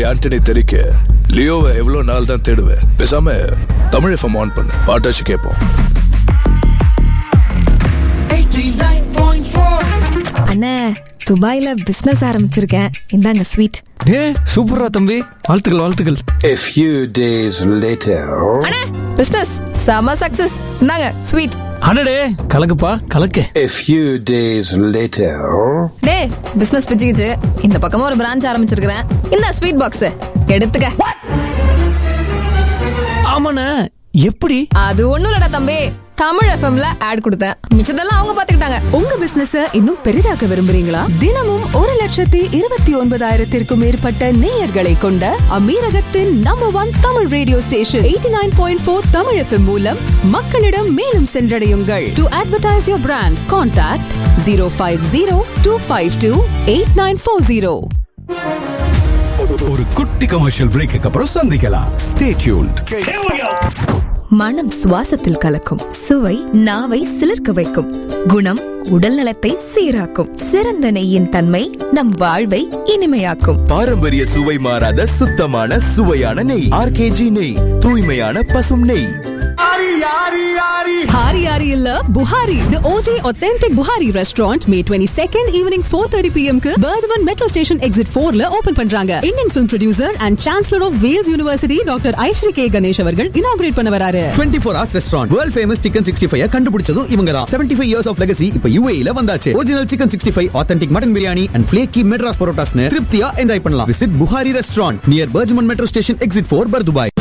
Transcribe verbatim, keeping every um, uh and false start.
டேய் ஆண்டனி தெரிக்க லியோவை எவ்வளவு நாள் தான் தேடுவேன்? பேசாம தமிழ் எஃப்எம் ஆன் பண்ணு, பாட்டாச்சு கேட்போம். அண்ணே, துபாயில பிசினஸ் ஆரம்பிச்சிருக்கேன், இந்தாங்க ஸ்வீட். டே சூப்பரா தம்பி, வாழ்த்துக்கள் வாழ்த்துக்கள். A few days later. அண்ணே, பிசினஸ் செம சக்சஸ், இந்தாங்க ஸ்வீட். அடடே கலக்குப்பா கலக்கு. A few days later. Day business பிச்சுக்கிச்சு, இந்த பக்கமா ஒரு பிரான்ச் ஆரம்பிச்சிருக்கிறேன், இந்த ஸ்வீட் பாக்ஸ் எடுத்துக்க. ஆமாண்ணே, எப்படி? அது ஒண்ணும் இல்லடா தம்பி, தமிழ் எஃப்எம்ல ஆட் கொடுத்தேன், மிச்சதெல்லாம் அவங்க பாத்துக்கிட்டாங்க. உங்க பிசினஸ் இன்னும் பெரிதாக்க விரும்புறீங்களா? தினமும் ஒரு லட்சத்தி இருபத்தி ஒன்பதாயிரத்திற்கும் மேற்பட்ட நேயர்களை கொண்ட அமீரகத்தின் number one Tamil radio station eighty nine point four Tamil FM மூலம் மக்களிடம் மேலும் சென்றடையுங்கள். To advertise your brand, contact zero five zero two five two eight nine four zero. ஒரு குட்டி கமர்ஷியல் பிரேக்கு அப்புறம் சந்திக்கலாம். Stay tuned. மனம் சுவாசத்தில் கலக்கும், சுவை நாவை சிலிர்க்க வைக்கும், குணம் உடல் நலத்தை சீராக்கும், சிறந்த நெய்யின் தன்மை நம் வாழ்வை இனிமையாக்கும். பாரம்பரிய சுவை மாறாத சுத்தமான சுவையான நெய். ஆர்கேஜி நெய், தூய்மையான பசும் நெய். Hari Hari illa Buhari, the O J authentic Buhari restaurant, May twenty-second evening four thirty p m க்கு Bergman Metro Station Exit four ல ஓபன் பண்றாங்க. Indian film producer and Chancellor of Wales University Doctor Aishri K Ganesh அவர்கள் inaugurate பண்ண வராரு. twenty-four hours restaurant, world famous chicken sixty-five கண்டுபிடிச்சதும் இவங்க தான். seventy-five years of legacy இப்ப U A E ல வந்தாச்சு. Original chicken sixty-five, authentic mutton biryani and flaky Madras parotas னு திருப்தியா என்ஜாய் பண்ணலாம். Visit Buhari restaurant near Bergman Metro Station Exit four, Bar, Dubai.